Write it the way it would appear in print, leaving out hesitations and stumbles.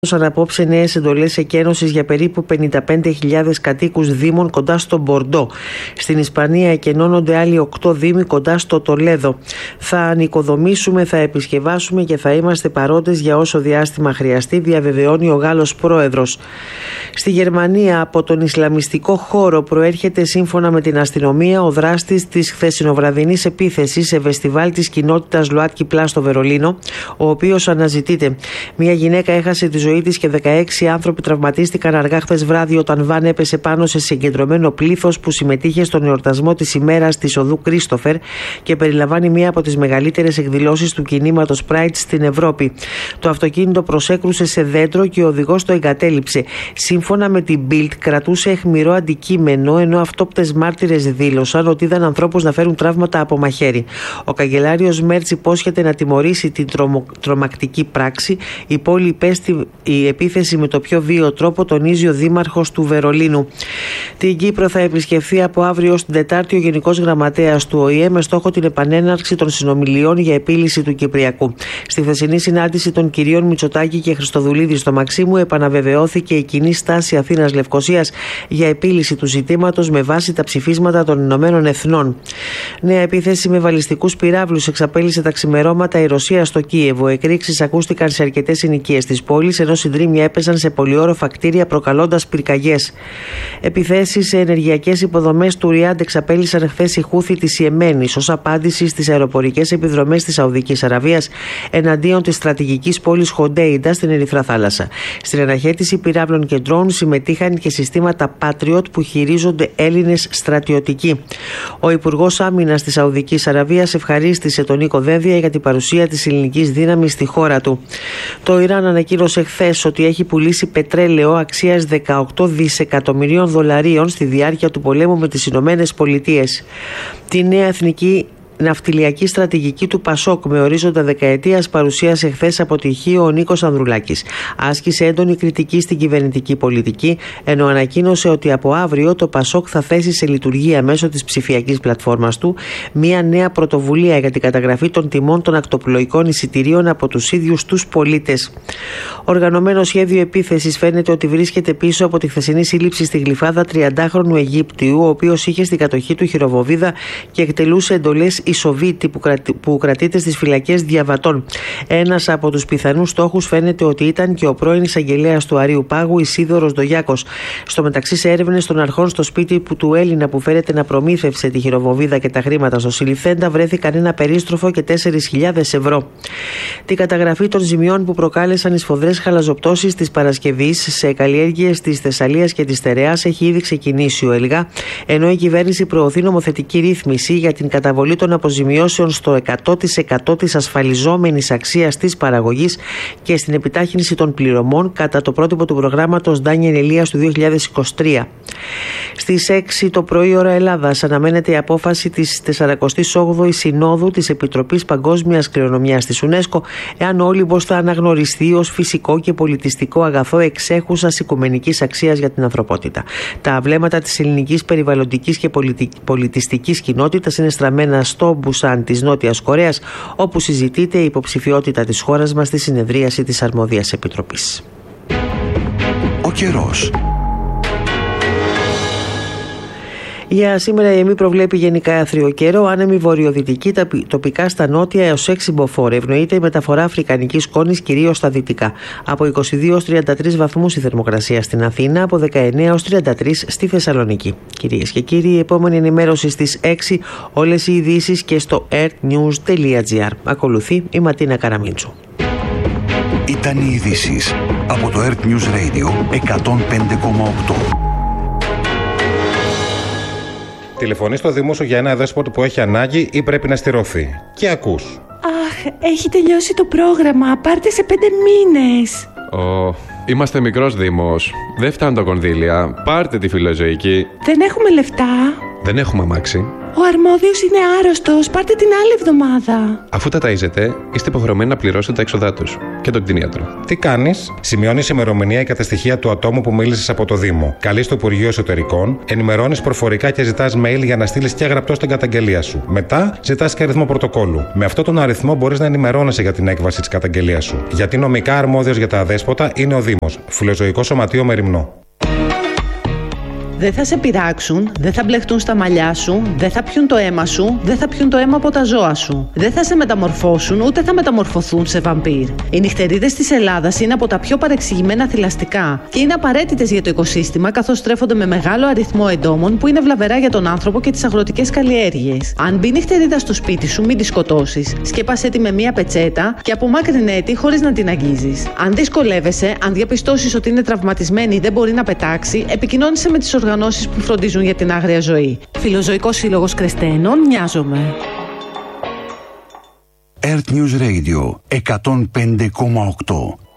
Έδωσαν απόψε νέες εντολές εκένωσης για περίπου 55.000 κατοίκους δήμων κοντά στο Μπορντό. Στην Ισπανία εκενώνονται άλλοι 8 δήμοι κοντά στο Τολέδο. Θα ανοικοδομήσουμε, θα επισκευάσουμε και θα είμαστε παρόντες για όσο διάστημα χρειαστεί, διαβεβαιώνει ο Γάλλος πρόεδρος. Στη Γερμανία, από τον Ισλαμιστικό χώρο προέρχεται, σύμφωνα με την αστυνομία, ο δράστης της χθεσινοβραδινής επίθεσης σε φεστιβάλ της κοινότητας Λουάτκι Πλά στο Βερολίνο, ο οποίος αναζητείται. Μια γυναίκα έχασε τη ζωή της και 16 άνθρωποι τραυματίστηκαν αργά χθες βράδυ όταν βαν έπεσε πάνω σε συγκεντρωμένο πλήθος που συμμετείχε στον εορτασμό της ημέρας της οδού Κρίστοφερ και περιλαμβάνει μία από τις μεγαλύτερες εκδηλώσεις του κινήματος Pride στην Ευρώπη. Το αυτοκίνητο προσέκρουσε σε δέντρο και ο οδηγός το εγκατέλειψε. Σύμφωνα με την Bild, κρατούσε αιχμηρό αντικείμενο, ενώ αυτόπτες μάρτυρες δήλωσαν ότι είδαν ανθρώπους να φέρουν τραύματα από μαχαίρι. Ο καγκελάριος Μέρτς υπόσχεται να τιμωρήσει την τρομακτική πράξη. Η πόλη υπέστη η επίθεση με το πιο βίαιο τρόπο, τονίζει ο δήμαρχος του Βερολίνου. Την Κύπρο θα επισκεφθεί από αύριο στην Τετάρτη ο Γενικός Γραμματέας του ΟΗΕ με στόχο την επανέναρξη των συνομιλιών για επίλυση του Κυπριακού. Στη χθεσινή συνάντηση των κυρίων Μητσοτάκη και Χριστοδουλίδη στο Μαξίμου επαναβεβαιώθηκε η κοινή στάση Αθήνας-Λευκωσίας για επίλυση του ζητήματος με βάση τα ψηφίσματα των Ηνωμένων Εθνών. Νέα επίθεση με βαλιστικούς πυράβλους εξαπέλυσε τα ξημερώματα η Ρωσία στο Κίεβο. Εκρήξεις ακούστηκαν σε αρκετές συνοικίες της πόλης, ενώ συντρίμμια έπεσαν σε πολυόροφα κτίρια προκαλώντας πυρκαγιές. Επιθέσεις σε ενεργειακές υποδομές του Ριάντ εξαπέλυσαν χθες οι Χούθι της Ιεμένης ως απάντηση στις αεροπορικές επιδρομές της Σαουδικής Αραβίας εναντίον της στρατηγικής πόλης Χοντέιντα στην Ερυθρά Θάλασσα. Στην αναχέτηση πυράβλων και ντρόουν συμμετείχαν και συστήματα Patriot που χειρίζονται Έλληνες στρατιωτικοί. Ο Υπουργός Άμυνας της Σαουδικής Αραβίας ευχαρίστησε τον Νίκο Δένδια για την παρουσία της ελληνικής δύναμης στη χώρα του. Το Ιράν ανακοίνωσε χθες ότι έχει πουλήσει πετρέλαιο αξίας 18 δισεκατομμυρίων δολαρίων στη διάρκεια του πολέμου με τις Ηνωμένες Πολιτείες. Τη νέα εθνική ναυτιλιακή στρατηγική του Πασόκ με ορίζοντα δεκαετίας παρουσίασε χθες από τη Χίο ο Νίκος Ανδρουλάκης. Άσκησε έντονη κριτική στην κυβερνητική πολιτική, ενώ ανακοίνωσε ότι από αύριο το Πασόκ θα θέσει σε λειτουργία μέσω της ψηφιακής πλατφόρμας του μια νέα πρωτοβουλία για την καταγραφή των τιμών των ακτοπλοϊκών εισιτηρίων από τους ίδιους τους πολίτες. Οργανωμένο σχέδιο επίθεσης φαίνεται ότι βρίσκεται πίσω από τη χθεσινή σύλληψη στη Γλυφάδα 30χρονου Αιγύπτιου, ο οποίος είχε στην κατοχή του χειροβοβίδα και εκτελούσε εντολές Ισοβίτη που κρατείται στις φυλακές Διαβατών. Ένας από τους πιθανούς στόχους φαίνεται ότι ήταν και ο πρώην εισαγγελέας του Αρείου Πάγου, Ισίδωρος Ντογιάκος. Στο μεταξύ, σε έρευνες των αρχών στο σπίτι του Έλληνα που φέρεται να προμήθευσε τη χειροβοβίδα και τα χρήματα στο συλληφθέντα βρέθηκαν ένα περίστροφο και 4.000 ευρώ. Την καταγραφή των ζημιών που προκάλεσαν οι σφοδρές χαλαζοπτώσεις της Παρασκευής σε καλλιέργειες της Θεσσαλίας και της Στερεάς έχει ήδη ξεκινήσει ο ΕΛΓΑ, ενώ η κυβέρνηση προωθεί νομοθετική ρύθμιση για την καταβολή των αποζημιώσεων στο 100% της ασφαλιζόμενης αξίας της παραγωγής και στην επιτάχυνση των πληρωμών κατά το πρότυπο του προγράμματος Ντάνιελ Ελίας του 2023. Στις 6 το πρωί ώρα Ελλάδας αναμένεται η απόφαση της 48ης Συνόδου της Επιτροπής Παγκόσμιας Κληρονομιάς της UNESCO εάν ο Όλυμπος θα αναγνωριστεί ως φυσικό και πολιτιστικό αγαθό εξέχουσας οικουμενικής αξίας για την ανθρωπότητα. Τα βλέμματα της ελληνικής περιβαλλοντικής και πολιτιστικής κοινότητας είναι στραμμένα στο Μπουσάν της Νότιας Κορέας, όπου συζητείται η υποψηφιότητα της χώρας μας στη συνεδρίαση της Αρμόδιας Επιτροπής. Ο καιρός. Για σήμερα η ΕΜΗ προβλέπει γενικά άθριο καιρό, άνεμη βορειοδυτική, τοπικά στα νότια έως 6 μποφόρ. Ευνοείται η μεταφορά αφρικανικής σκόνης κυρίως στα δυτικά. Από 22 έως 33 βαθμούς η θερμοκρασία στην Αθήνα, από 19 έως 33 στη Θεσσαλονίκη. Κυρίες και κύριοι, η επόμενη ενημέρωση στις 6, όλες οι ειδήσεις και στο earthnews.gr. Ακολουθεί η Ματίνα Καραμίντσου. Ήταν οι ειδήσεις από το Earth News Radio 105,8. Τηλεφωνεί στο δημόσιο για ένα εδέσποτο που έχει ανάγκη ή πρέπει να στηρωθεί. Και ακούς. Αχ, έχει τελειώσει το πρόγραμμα. Πάρτε σε 5 μήνες. Είμαστε μικρός δήμος. Δεν φτάνουν τα κονδύλια. Πάρτε τη φιλοζωική. Δεν έχουμε λεφτά. Δεν έχουμε αμάξι. Ο αρμόδιος είναι άρρωστος. Πάρτε την άλλη εβδομάδα. Αφού τα ταΐζετε, είστε υποχρεωμένοι να πληρώσετε τα έξοδά τους και τον κτηνίατρο. Τι κάνεις? Σημειώνεις ημερομηνία και τα στοιχεία του ατόμου που μίλησες από το Δήμο. Καλείς το Υπουργείο Εσωτερικών, ενημερώνεις προφορικά και ζητάς mail για να στείλεις και γραπτό στην καταγγελία σου. Μετά ζητάς και αριθμό πρωτοκόλλου. Με αυτόν τον αριθμό μπορείς να ενημερώνεσαι για την έκβαση της καταγγελίας σου. Γιατί νομικά αρμόδιος για τα αδέσποτα είναι ο Δήμος. Φιλοζωικό Σωματείο Μεριμνό. Δεν θα σε πειράξουν, δεν θα μπλεχτούν στα μαλλιά σου, δεν θα πιούν το αίμα σου, δεν θα πιούν το αίμα από τα ζώα σου. Δεν θα σε μεταμορφώσουν, ούτε θα μεταμορφωθούν σε βαμπύρ. Οι νυχτερίδες της Ελλάδας είναι από τα πιο παρεξηγημένα θηλαστικά και είναι απαραίτητες για το οικοσύστημα, καθώς στρέφονται με μεγάλο αριθμό εντόμων που είναι βλαβερά για τον άνθρωπο και τις αγροτικές καλλιέργειες. Αν μπει νυχτερίδα στο σπίτι σου, μην τη σκοτώσεις. Σκέπασέ τη με μία πετσέτα και απομάκρυνέ τη χωρίς να την αγγίζεις. Αν δυσκολεύεσαι, αν διαπιστώσεις ότι είναι τραυματισμένη ή δεν μπορεί να πετάξει, επικοινώνησε με τις οργανώσεις που φροντίζουν για την άγρια ζωή. Φιλοζωικός Σύλλογος Κρεστένων, μοιάζομαι. Earth News Radio 105,8